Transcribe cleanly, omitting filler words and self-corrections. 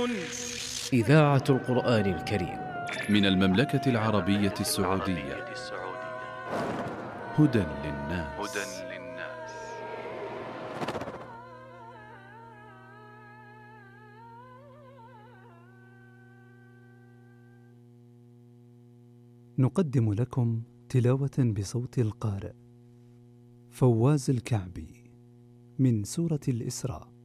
إذاعة القرآن الكريم من المملكة العربية السعودية. هدى للناس. نقدم لكم تلاوة بصوت القارئ فواز الكعبي من سورة الإسراء.